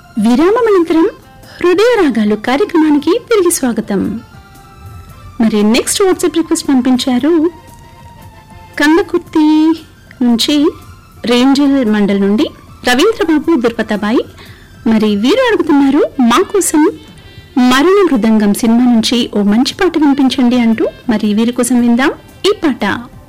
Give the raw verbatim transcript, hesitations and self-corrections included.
విరామం అనంతరం హృదయ రాగాలు కార్యక్రమానికి తిరిగి స్వాగతం. మరి నెక్స్ట్ వాట్సాప్ రిక్వెస్ట్ పంపించారు కందకుర్తి నుంచి, రేంజల్ మండల్ నుండి రవీంద్రబాబు దుర్పతాబాయి. మరి వీరు అడుగుతున్నారు మా కోసం మరణ మృదంగం సినిమా నుంచి ఓ మంచి పాట వినిపించండి అంటూ. మరి వీరి కోసం విందాం ఈ పాట.